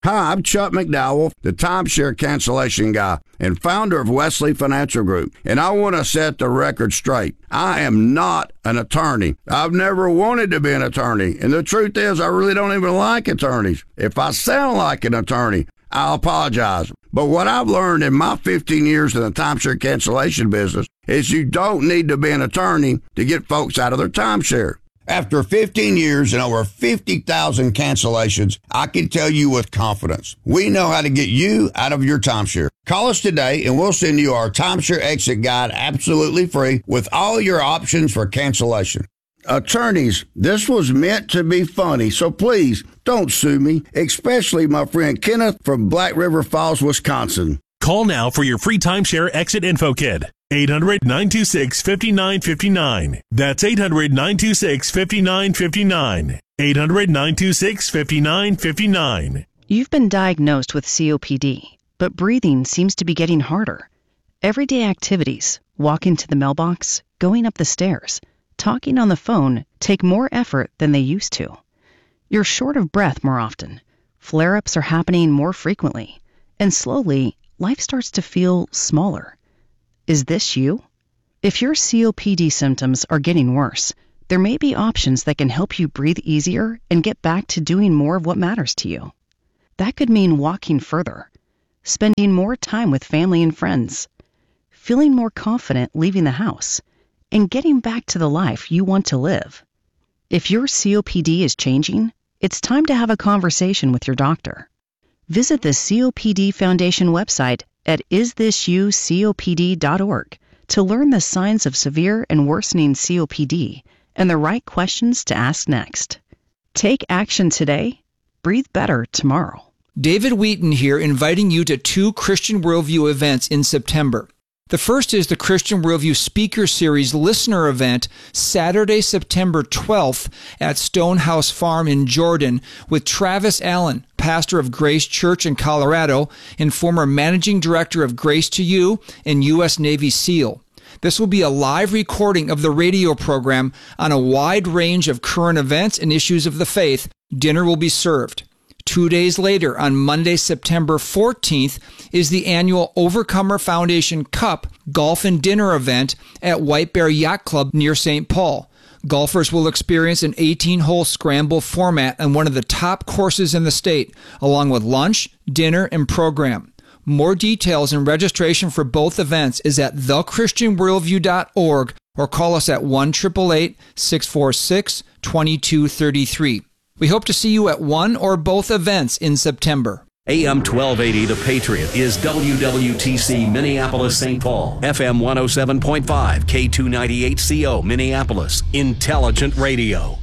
Hi, I'm Chuck McDowell, the timeshare cancellation guy and founder of Wesley Financial Group, and I want to set the record straight. I am not an attorney. I've never wanted to be an attorney, and the truth is I really don't even like attorneys. If I sound like an attorney, I'll apologize. But what I've learned in my 15 years in the timeshare cancellation business is you don't need to be an attorney to get folks out of their timeshare. After 15 years and over 50,000 cancellations, I can tell you with confidence, we know how to get you out of your timeshare. Call us today and we'll send you our timeshare exit guide absolutely free with all your options for cancellation. Attorneys, this was meant to be funny, so please don't sue me, especially my friend Kenneth from Black River Falls, Wisconsin. Call now for your free timeshare exit info kit. 800-926-5959. That's 800-926-5959. 800-926-5959. You've been diagnosed with COPD, but breathing seems to be getting harder. Everyday activities, walking to the mailbox, going up the stairs, talking on the phone take more effort than they used to. You're short of breath more often. Flare-ups are happening more frequently. And slowly, life starts to feel smaller. Is this you? If your COPD symptoms are getting worse, there may be options that can help you breathe easier and get back to doing more of what matters to you. That could mean walking further, spending more time with family and friends, feeling more confident leaving the house, and getting back to the life you want to live. If your COPD is changing, it's time to have a conversation with your doctor. Visit the COPD Foundation website at isthisyoucopd.org to learn the signs of severe and worsening COPD and the right questions to ask next. Take action today. Breathe better tomorrow. David Wheaton here, inviting you to 2 Christian Worldview events in September. The first is the Christian Worldview Speaker Series Listener Event, Saturday, September 12th at Stonehouse Farm in Jordan with Travis Allen, pastor of Grace Church in Colorado and former managing director of Grace to You and U.S. Navy SEAL. This will be a live recording of the radio program on a wide range of current events and issues of the faith. Dinner will be served. 2 days later, on Monday, September 14th, is the annual Overcomer Foundation Cup Golf and Dinner event at White Bear Yacht Club near St. Paul. Golfers will experience an 18-hole scramble format on one of the top courses in the state, along with lunch, dinner, and program. More details and registration for both events is at thechristianworldview.org or call us at 1-888-646-2233. We hope to see you at one or both events in September. AM 1280 The Patriot is WWTC Minneapolis St. Paul, FM 107.5, K298CO Minneapolis, Intelligent Radio.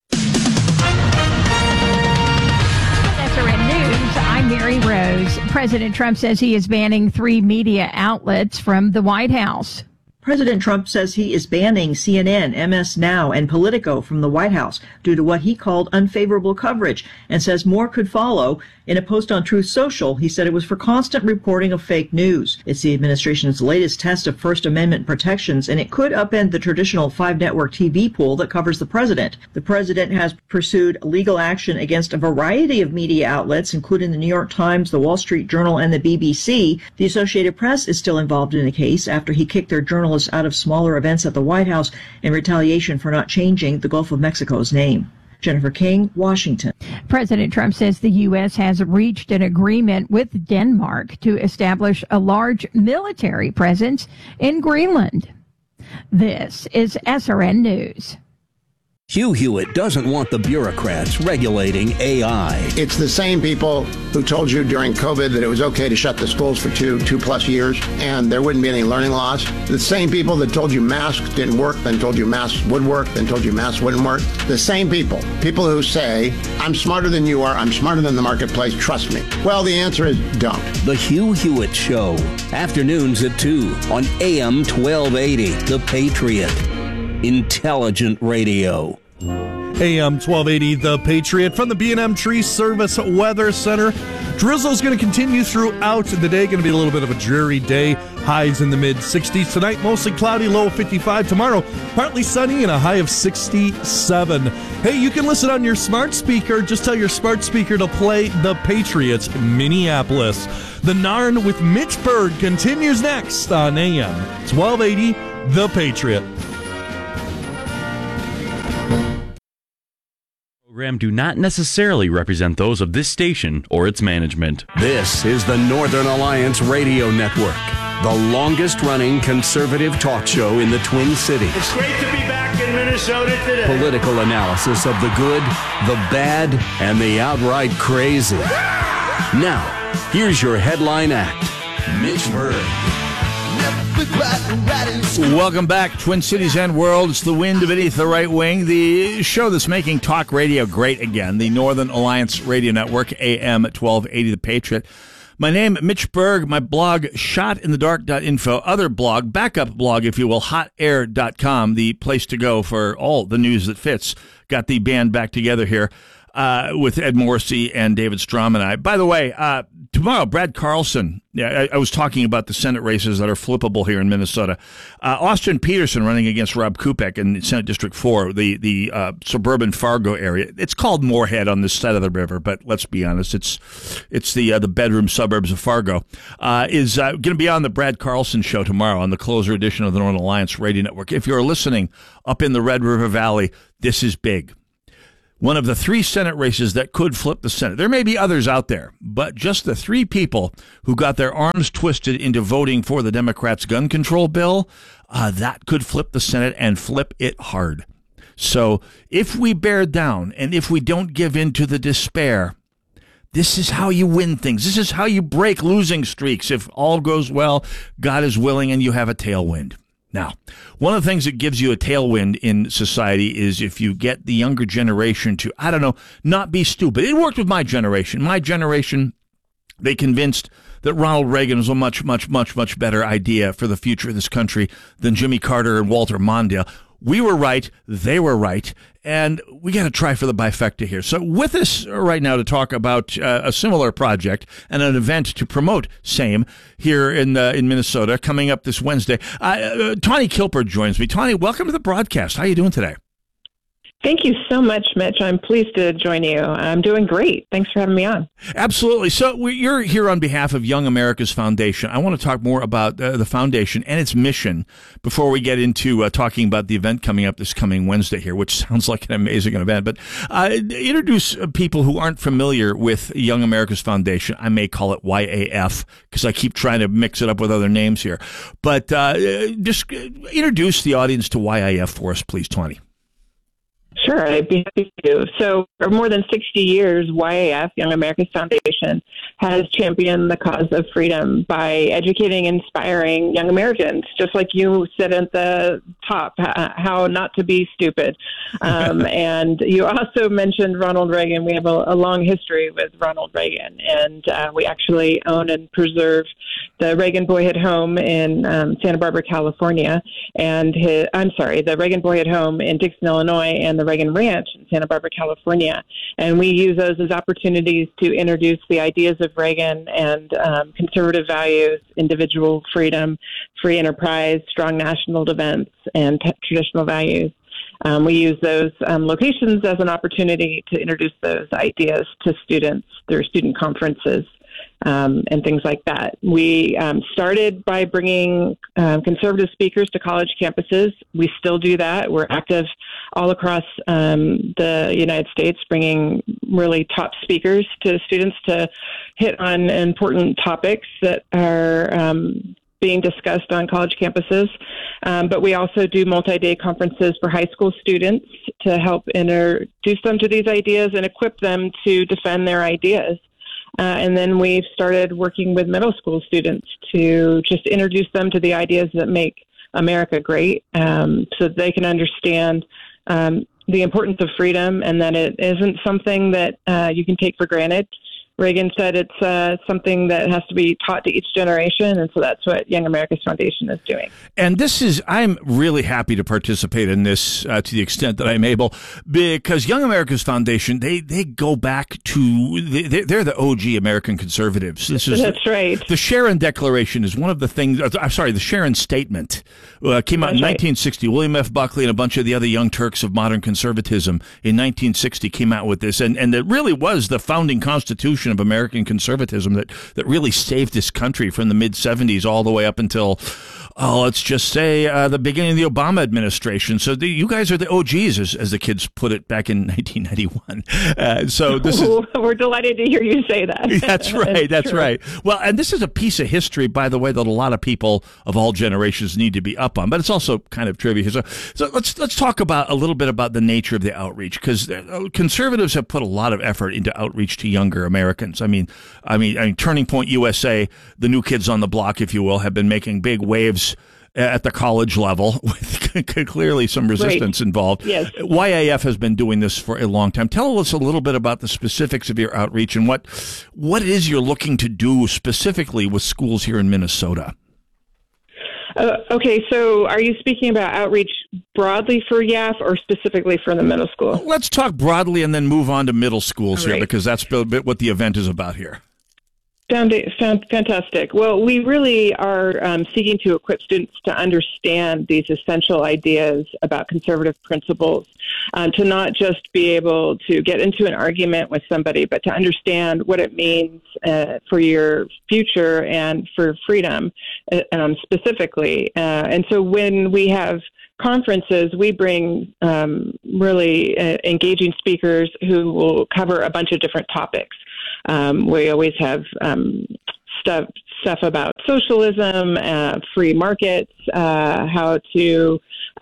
SRN News, I'm Mary Rose. President Trump says he is banning 3 media outlets from the White House. President Trump says he is banning CNN, MS Now, and Politico from the White House due to what he called unfavorable coverage, and says more could follow. In a post on Truth Social, he said it was for constant reporting of fake news. It's the administration's latest test of First Amendment protections, and it could upend the traditional 5-network TV pool that covers the president. The president has pursued legal action against a variety of media outlets, including the New York Times, the Wall Street Journal, and the BBC. The Associated Press is still involved in the case after he kicked their journalists out of smaller events at the White House in retaliation for not changing the Gulf of Mexico's name. Jennifer King, Washington. President Trump says the U.S. has reached an agreement with Denmark to establish a large military presence in Greenland. This is SRN News. Hugh Hewitt doesn't want the bureaucrats regulating AI. It's the same people who told you during COVID that it was okay to shut the schools for two plus years and there wouldn't be any learning loss. The same people that told you masks didn't work, then told you masks would work, then told you masks wouldn't work. The same people who say, I'm smarter than you are, I'm smarter than the marketplace, trust me. Well, the answer is don't. The Hugh Hewitt Show, afternoons at 2 on AM 1280, The Patriot. Intelligent Radio. AM 1280, The Patriot from the B&M Tree Service Weather Center. Drizzle is going to continue throughout the day. Going to be a little bit of a dreary day. Highs in the mid-60s. Tonight, mostly cloudy, low of 55. Tomorrow, partly sunny and a high of 67. Hey, you can listen on your smart speaker. Just tell your smart speaker to play The Patriots, Minneapolis. The Narn with Mitch Berg continues next on AM 1280, The Patriot. Program do not necessarily represent those of this station or its management. This is the Northern Alliance Radio Network, the longest-running conservative talk show in the Twin Cities. It's great to be back in Minnesota today. Political analysis of the good, the bad, and the outright crazy. Now, here's your headline act, Mitch Berg. Welcome back, Twin Cities and World. It's the wind beneath the right wing, the show that's making talk radio great again, the Northern Alliance Radio Network, AM 1280, The Patriot. My name, Mitch Berg, my blog, shotinthedark.info, other blog, backup blog, if you will, hotair.com, the place to go for all the news that fits. Got the band back together here with Ed Morrissey and David Strom and I. By the way, tomorrow, Brad Carlson, I was talking about the Senate races that are flippable here in Minnesota. Austin Peterson running against Rob Kupek in Senate District 4, the suburban Fargo area. It's called Moorhead on this side of the river, but let's be honest, it's the bedroom suburbs of Fargo. Is going to be on the Brad Carlson show tomorrow on the closer edition of the Northern Alliance Radio Network. If you're listening up in the Red River Valley, this is big. One of the 3 Senate races that could flip the Senate. There may be others out there, but just the 3 people who got their arms twisted into voting for the Democrats' gun control bill, that could flip the Senate and flip it hard. So if we bear down and if we don't give in to the despair, this is how you win things. This is how you break losing streaks. If all goes well, God is willing, and you have a tailwind. Now, one of the things that gives you a tailwind in society is if you get the younger generation to, not be stupid. It worked with my generation. My generation, they convinced that Ronald Reagan was a much, much, much, much better idea for the future of this country than Jimmy Carter and Walter Mondale. We were right, they were right, and we got to try for the bifecta here. So with us right now to talk about a similar project and an event to promote same here in Minnesota coming up this Wednesday, Tawny Kilper joins me. Tawny, welcome to the broadcast. How are you doing today? Thank you so much, Mitch. I'm pleased to join you. I'm doing great. Thanks for having me on. Absolutely. So you're here on behalf of Young America's Foundation. I want to talk more about the foundation and its mission before we get into talking about the event coming up this coming Wednesday here, which sounds like an amazing event. But introduce people who aren't familiar with Young America's Foundation. I may call it YAF because I keep trying to mix it up with other names here. But just introduce the audience to YAF for us, please, Tawny. Sure, I'd be happy to. So for more than 60 years, YAF, Young America's Foundation, has championed the cause of freedom by educating and inspiring young Americans, just like you said at the top, how not to be stupid. And you also mentioned Ronald Reagan. We have a long history with Ronald Reagan, and we actually own and preserve the Reagan Boyhood Home in Santa Barbara, California, and the Reagan Boyhood Home in Dixon, Illinois, and the Reagan Ranch in Santa Barbara, California. And we use those as opportunities to introduce the ideas of Reagan and conservative values, individual freedom, free enterprise, strong national defense, and traditional values. We use those locations as an opportunity to introduce those ideas to students through student conferences and things like that. We started by bringing conservative speakers to college campuses. We still do that. We're active all across the United States, bringing really top speakers to students to hit on important topics that are being discussed on college campuses. But we also do multi-day conferences for high school students to help introduce them to these ideas and equip them to defend their ideas. And then we've started working with middle school students to just introduce them to the ideas that make America great, so that they can understand the importance of freedom and that it isn't something that you can take for granted. Reagan said it's something that has to be taught to each generation, and so that's what Young America's Foundation is doing. And I'm really happy to participate in this to the extent that I'm able, because Young America's Foundation, they go back to, they're the OG American conservatives. That's right. The Sharon Declaration is one of the things, the Sharon Statement came out in 1960. William F. Buckley and a bunch of the other young Turks of modern conservatism in 1960 came out with this, and it really was the founding constitution of American conservatism that really saved this country from the mid-'70s all the way up until, let's just say, the beginning of the Obama administration. So you guys are the OGs, as the kids put it back in 1991. So this is... We're delighted to hear you say that. That's right. That's right. Well, and this is a piece of history, by the way, that a lot of people of all generations need to be up on, but it's also kind of trivia. So let's talk about a little bit about the nature of the outreach, because conservatives have put a lot of effort into outreach to younger Americans. I mean, Turning Point USA, the new kids on the block, if you will, have been making big waves at the college level with clearly some resistance involved. Yes. YAF has been doing this for a long time. Tell us a little bit about the specifics of your outreach and what it is you're looking to do specifically with schools here in Minnesota. Okay, so are you speaking about outreach broadly for YAF or specifically for the middle school? Let's talk broadly and then move on to middle schools here, because that's a bit what the event is about here. Fantastic. Well, we really are seeking to equip students to understand these essential ideas about conservative principles, to not just be able to get into an argument with somebody, but to understand what it means for your future and for freedom specifically. And so when we have conferences, we bring really engaging speakers who will cover a bunch of different topics. We always have stuff about socialism, free markets, how to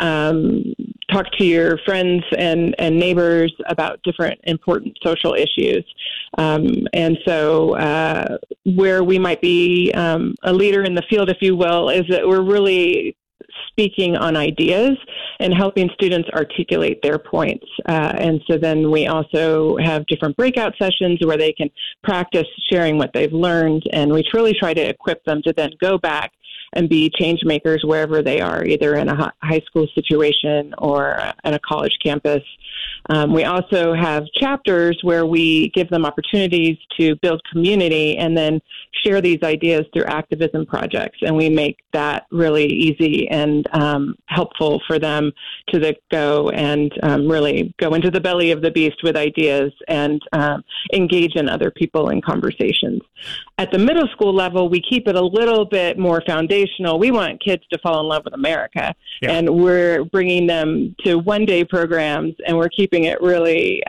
talk to your friends and neighbors about different important social issues. And so where we might be a leader in the field, if you will, is that we're really speaking on ideas and helping students articulate their points. And so then we also have different breakout sessions where they can practice sharing what they've learned. And we truly try to equip them to then go back and be change makers wherever they are, either in a high school situation or at a college campus. We also have chapters where we give them opportunities to build community and then share these ideas through activism projects. And we make that really easy and helpful for them to go and really go into the belly of the beast with ideas and engage in other people in conversations. At the middle school level, we keep it a little bit more foundational. We want kids to fall in love with America. Yeah. And we're bringing them to one-day programs, and we're keeping it really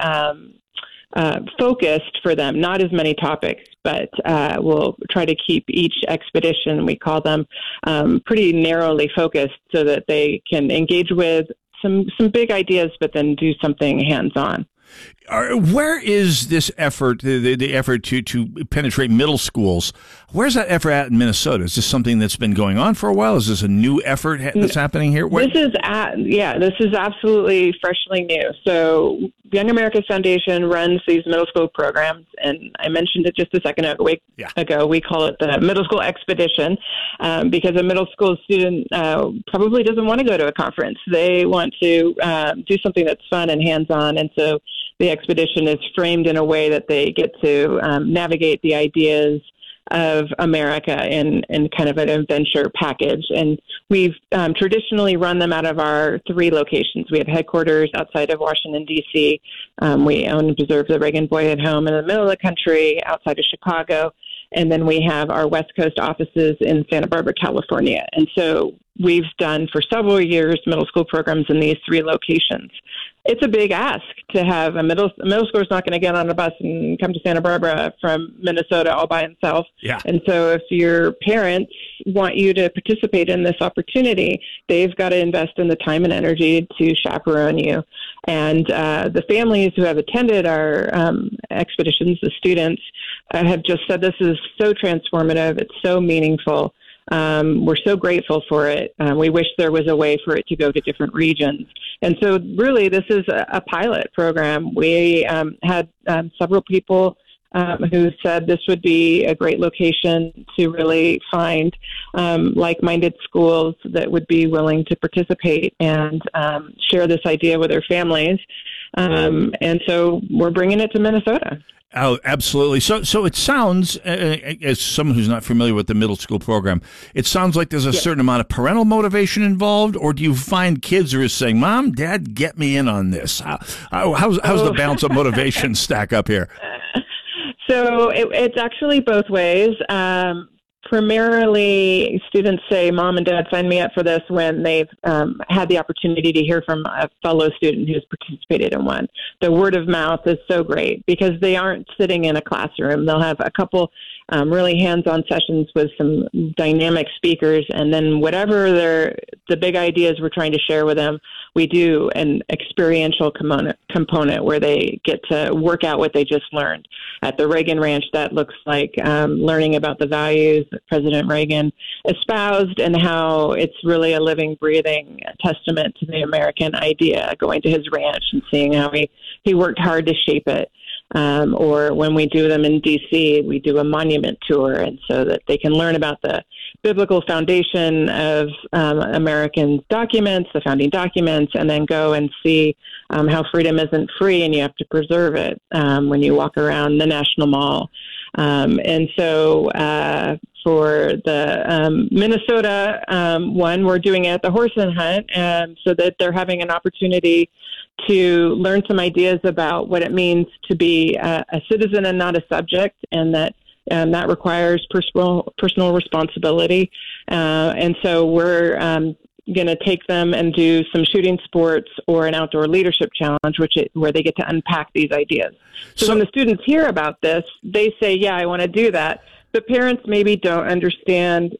focused for them, not as many topics, but we'll try to keep each expedition, we call them, pretty narrowly focused so that they can engage with some big ideas, but then do something hands-on. Where is this effort, the effort to penetrate middle schools? Where's that effort at in Minnesota? Is this something that's been going on for a while? Is this a new effort that's happening here? This is absolutely freshly new. So Young America's Foundation runs these middle school programs, and I mentioned it just a second ago. We call it the Middle School Expedition because a middle school student probably doesn't want to go to a conference. They want to do something that's fun and hands-on, and so the expedition is framed in a way that they get to navigate the ideas of America in kind of an adventure package. And we've traditionally run them out of our 3 locations. We have headquarters outside of Washington, D.C. We own and preserve the Reagan Boyhood Home in the middle of the country outside of Chicago. And then we have our West Coast offices in Santa Barbara, California. And so we've done for several years middle school programs in these 3 locations. It's a big ask to have a middle schooler is not going to get on a bus and come to Santa Barbara from Minnesota all by himself. Yeah. And so if your parents want you to participate in this opportunity, they've got to invest in the time and energy to chaperone you. And the families who have attended our expeditions, the students, have just said this is so transformative. It's so meaningful. We're so grateful for it. We wish there was a way for it to go to different regions. And so really this is a pilot program. We had several people who said this would be a great location to really find like-minded schools that would be willing to participate and share this idea with their families. And so we're bringing it to Minnesota. Oh, absolutely. So it sounds, as someone who's not familiar with the middle school program, it sounds like there's a certain amount of parental motivation involved, or do you find kids who are saying, Mom, Dad, get me in on this? How's the balance of motivation stack up here? So it's actually both ways. Primarily, students say, Mom and Dad, sign me up for this when they've had the opportunity to hear from a fellow student who's participated in one. The word of mouth is so great because they aren't sitting in a classroom. They'll have a couple really hands-on sessions with some dynamic speakers, and then whatever the big ideas we're trying to share with them, we do an experiential component where they get to work out what they just learned. At the Reagan Ranch, that looks like learning about the values that President Reagan espoused and how it's really a living, breathing testament to the American idea, going to his ranch and seeing how he worked hard to shape it. Or when we do them in D.C., we do a monument tour, and so that they can learn about the biblical foundation of American documents, the founding documents, and then go and see how freedom isn't free and you have to preserve it when you walk around the National Mall. And so for the Minnesota one, we're doing it at the Horse and Hunt so that they're having an opportunity to learn some ideas about what it means to be a citizen and not a subject, and that requires personal responsibility. And so we're going to take them and do some shooting sports or an outdoor leadership challenge, where they get to unpack these ideas. So when the students hear about this, they say, yeah, I want to do that. But parents maybe don't understand